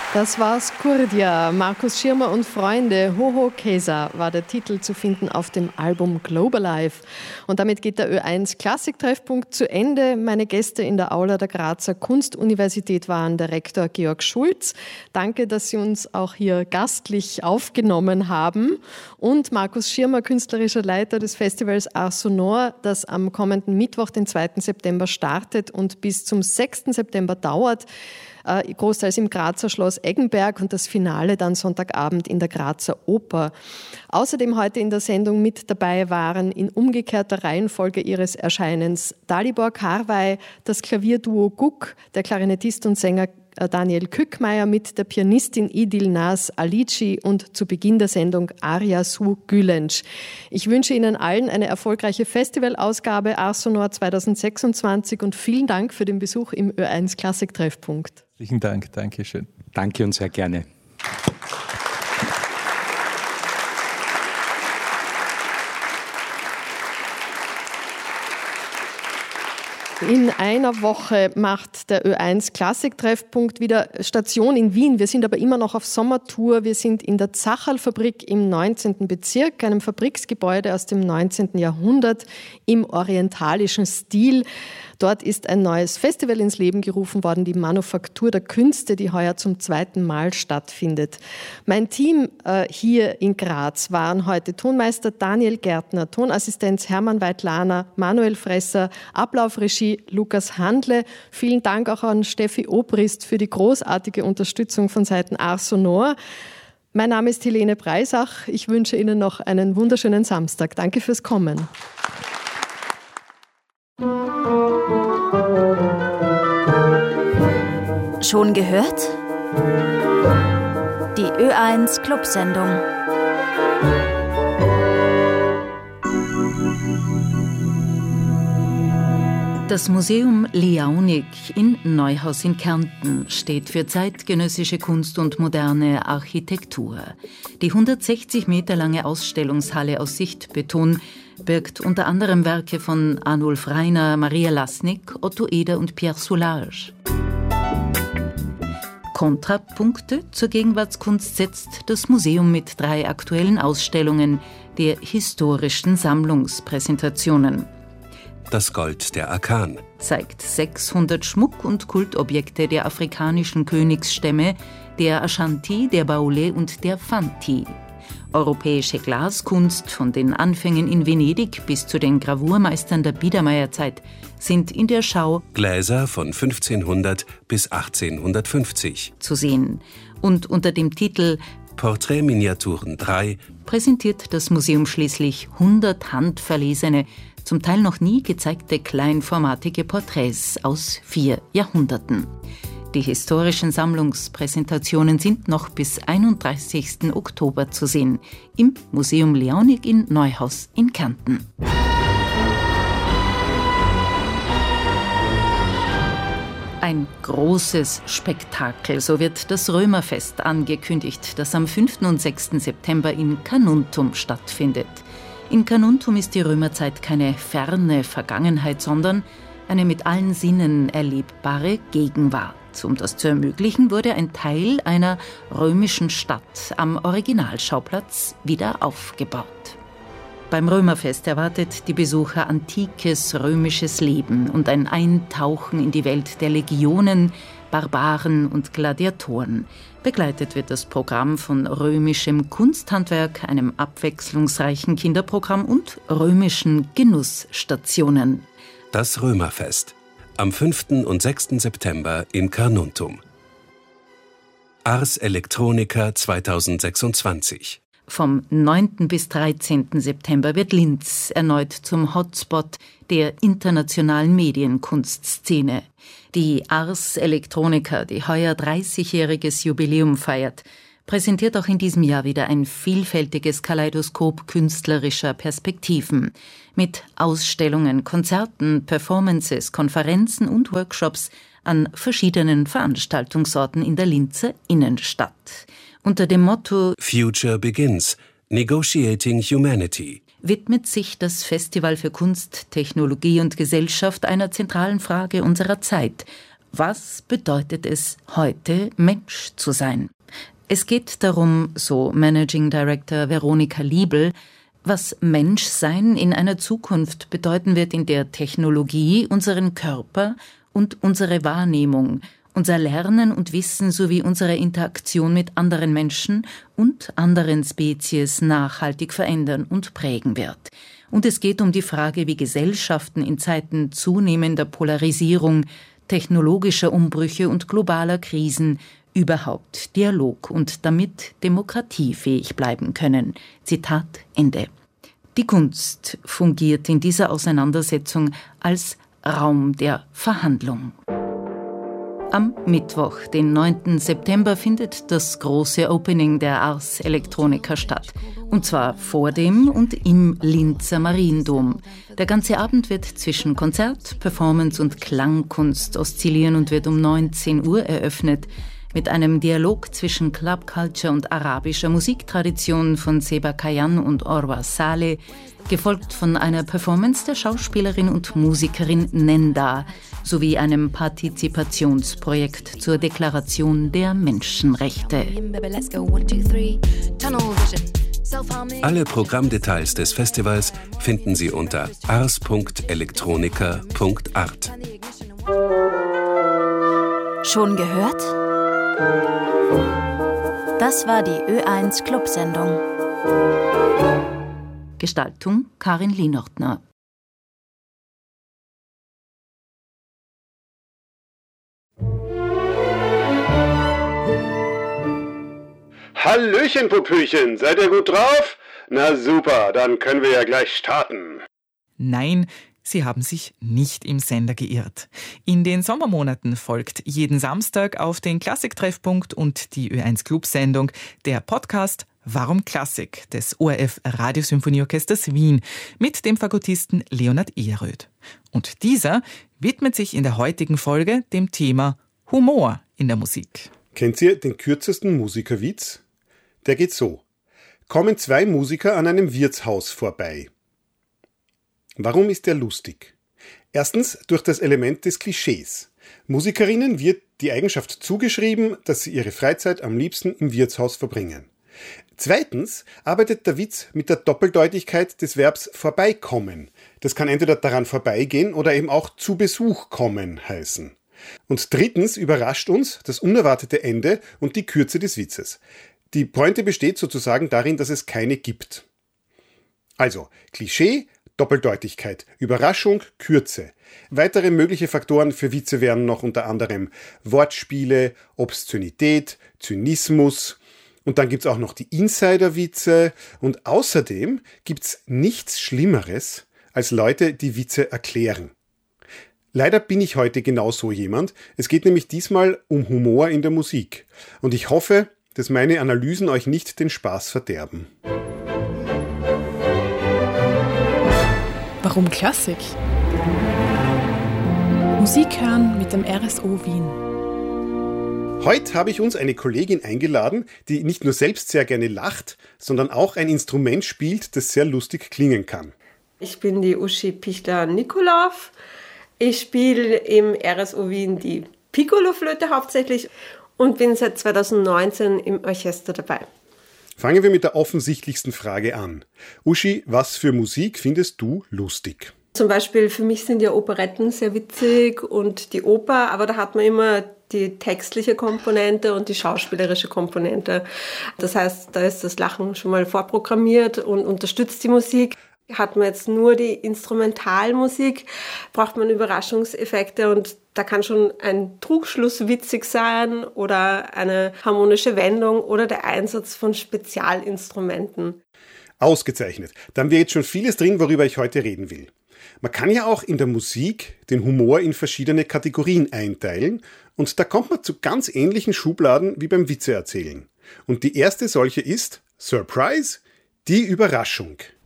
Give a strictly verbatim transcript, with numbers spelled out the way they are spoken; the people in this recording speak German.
Das war Skurdia, Markus Schirmer und Freunde. Hoho Kesa war der Titel, zu finden auf dem Album Globalive. Und damit geht der Ö eins Klassiktreffpunkt zu Ende. Meine Gäste in der Aula der Grazer Kunstuniversität waren der Rektor Georg Schulz. Danke, dass Sie uns auch hier gastlich aufgenommen haben. Und Markus Schirmer, künstlerischer Leiter des Festivals Ars Sonor, das am kommenden Mittwoch, den zweiten September, startet und bis zum sechsten September dauert. Äh, großteils im Grazer Schloss Eggenberg und das Finale dann Sonntagabend in der Grazer Oper. Außerdem heute in der Sendung mit dabei waren in umgekehrter Reihenfolge ihres Erscheinens Dalibor Karwey, das Klavierduo Guk, der Klarinettist und Sänger Daniel Kückmeier mit der Pianistin Idil Naz Alici und zu Beginn der Sendung Arya Su Gülenc. Ich wünsche Ihnen allen eine erfolgreiche Festivalausgabe Ars Sonor zwanzig sechsundzwanzig und vielen Dank für den Besuch im Ö eins Klassiktreffpunkt. Herzlichen Dank, danke schön. Danke und sehr gerne. In einer Woche macht der Ö eins Klassiktreffpunkt wieder Station in Wien. Wir sind aber immer noch auf Sommertour. Wir sind in der Zacherl-Fabrik im neunzehnten Bezirk, einem Fabriksgebäude aus dem neunzehnten Jahrhundert im orientalischen Stil. Dort ist ein neues Festival ins Leben gerufen worden, die Manufaktur der Künste, die heuer zum zweiten Mal stattfindet. Mein Team äh, hier in Graz waren heute Tonmeister Daniel Gärtner, Tonassistenz Hermann Weidlaner, Manuel Fresser, Ablaufregie Lukas Handle. Vielen Dank auch an Steffi Obrist für die großartige Unterstützung von Seiten Ars Sonor. Mein Name ist Helene Breisach. Ich wünsche Ihnen noch einen wunderschönen Samstag. Danke fürs Kommen. Schon gehört? Die Ö eins Clubsendung. Das Museum Liaunik in Neuhaus in Kärnten steht für zeitgenössische Kunst und moderne Architektur. Die hundertsechzig Meter lange Ausstellungshalle aus Sichtbeton birgt unter anderem Werke von Arnulf Rainer, Maria Lasnik, Otto Eder und Pierre Soulages. Kontrapunkte zur Gegenwartskunst setzt das Museum mit drei aktuellen Ausstellungen der historischen Sammlungspräsentationen. Das Gold der Akan zeigt sechshundert Schmuck- und Kultobjekte der afrikanischen Königsstämme, der Ashanti, der Baoulé und der Fanti. Europäische Glaskunst, von den Anfängen in Venedig bis zu den Gravurmeistern der Biedermeierzeit, sind in der Schau Gläser von fünfzehnhundert bis achtzehnhundertfünfzig zu sehen. Und unter dem Titel Porträtminiaturen drei präsentiert das Museum schließlich hundert handverlesene, zum Teil noch nie gezeigte kleinformatige Porträts aus vier Jahrhunderten. Die historischen Sammlungspräsentationen sind noch bis einunddreißigsten Oktober zu sehen im Museum Liaunik in Neuhaus in Kärnten. Ein großes Spektakel, so wird das Römerfest angekündigt, das am fünften und sechsten September in Carnuntum stattfindet. In Carnuntum ist die Römerzeit keine ferne Vergangenheit, sondern eine mit allen Sinnen erlebbare Gegenwart. Um das zu ermöglichen, wurde ein Teil einer römischen Stadt am Originalschauplatz wieder aufgebaut. Beim Römerfest erwartet die Besucher antikes römisches Leben und ein Eintauchen in die Welt der Legionen, Barbaren und Gladiatoren. Begleitet wird das Programm von römischem Kunsthandwerk, einem abwechslungsreichen Kinderprogramm und römischen Genussstationen. Das Römerfest am fünften und sechsten September in Carnuntum. Ars Electronica zwanzig sechsundzwanzig. Vom neunten bis dreizehnten September wird Linz erneut zum Hotspot der internationalen Medienkunstszene. Die Ars Electronica, die heuer dreißigjähriges Jubiläum feiert, präsentiert auch in diesem Jahr wieder ein vielfältiges Kaleidoskop künstlerischer Perspektiven mit Ausstellungen, Konzerten, Performances, Konferenzen und Workshops an verschiedenen Veranstaltungsorten in der Linzer Innenstadt. Unter dem Motto Future Begins – Negotiating Humanity widmet sich das Festival für Kunst, Technologie und Gesellschaft einer zentralen Frage unserer Zeit: Was bedeutet es, heute Mensch zu sein? Es geht darum, so Managing Director Veronika Liebl, was Menschsein in einer Zukunft bedeuten wird, in der Technologie unseren Körper und unsere Wahrnehmung, unser Lernen und Wissen sowie unsere Interaktion mit anderen Menschen und anderen Spezies nachhaltig verändern und prägen wird. Und es geht um die Frage, wie Gesellschaften in Zeiten zunehmender Polarisierung, technologischer Umbrüche und globaler Krisen überhaupt Dialog und damit demokratiefähig bleiben können. Zitat Ende. Die Kunst fungiert in dieser Auseinandersetzung als Raum der Verhandlung. Am Mittwoch, den neunten September, findet das große Opening der Ars Electronica statt. Und zwar vor dem und im Linzer Mariendom. Der ganze Abend wird zwischen Konzert, Performance und Klangkunst oszillieren und wird um neunzehn Uhr eröffnet. Mit einem Dialog zwischen Club Culture und arabischer Musiktradition von Seba Kayan und Orwa Saleh, gefolgt von einer Performance der Schauspielerin und Musikerin Nenda sowie einem Partizipationsprojekt zur Deklaration der Menschenrechte. Alle Programmdetails des Festivals finden Sie unter ars punkt electronica punkt art. Schon gehört? Das war die Ö eins Clubsendung. Gestaltung Karin Lienortner. Hallöchen, Popöchen, seid ihr gut drauf? Na super, dann können wir ja gleich starten. Nein, Sie haben sich nicht im Sender geirrt. In den Sommermonaten folgt jeden Samstag auf den Klassiktreffpunkt und die Ö eins Clubsendung der Podcast Warum Klassik des O R F Radiosymphonieorchesters Wien mit dem Fagottisten Leonhard Ehröd. Und dieser widmet sich in der heutigen Folge dem Thema Humor in der Musik. Kennt ihr den kürzesten Musikerwitz? Der geht so. Kommen zwei Musiker an einem Wirtshaus vorbei. Warum ist der lustig? Erstens durch das Element des Klischees. Musikerinnen wird die Eigenschaft zugeschrieben, dass sie ihre Freizeit am liebsten im Wirtshaus verbringen. Zweitens arbeitet der Witz mit der Doppeldeutigkeit des Verbs vorbeikommen. Das kann entweder daran vorbeigehen oder eben auch zu Besuch kommen heißen. Und drittens überrascht uns das unerwartete Ende und die Kürze des Witzes. Die Pointe besteht sozusagen darin, dass es keine gibt. Also, Klischee, Doppeldeutigkeit, Überraschung, Kürze. Weitere mögliche Faktoren für Witze wären noch unter anderem Wortspiele, Obszönität, Zynismus. Und dann gibt's auch noch die Insider-Witze. Und außerdem gibt's nichts Schlimmeres als Leute, die Witze erklären. Leider bin ich heute genau so jemand. Es geht nämlich diesmal um Humor in der Musik. Und ich hoffe, dass meine Analysen euch nicht den Spaß verderben. Warum Klassik? Musik hören mit dem R S O Wien. Heute habe ich uns eine Kollegin eingeladen, die nicht nur selbst sehr gerne lacht, sondern auch ein Instrument spielt, das sehr lustig klingen kann. Ich bin die Uschi Pichter-Nikolav. Ich spiele im R S O Wien die Piccolo-Flöte hauptsächlich und bin seit zweitausendneunzehn im Orchester dabei. Fangen wir mit der offensichtlichsten Frage an. Uschi, was für Musik findest du lustig? Zum Beispiel für mich sind ja Operetten sehr witzig und die Oper, aber da hat man immer die textliche Komponente und die schauspielerische Komponente. Das heißt, da ist das Lachen schon mal vorprogrammiert und unterstützt die Musik. Hat man jetzt nur die Instrumentalmusik, braucht man Überraschungseffekte und da kann schon ein Trugschluss witzig sein oder eine harmonische Wendung oder der Einsatz von Spezialinstrumenten. Ausgezeichnet. Da haben wir jetzt schon vieles drin, worüber ich heute reden will. Man kann ja auch in der Musik den Humor in verschiedene Kategorien einteilen und da kommt man zu ganz ähnlichen Schubladen wie beim Witzeerzählen. Und die erste solche ist, Surprise, die Überraschung.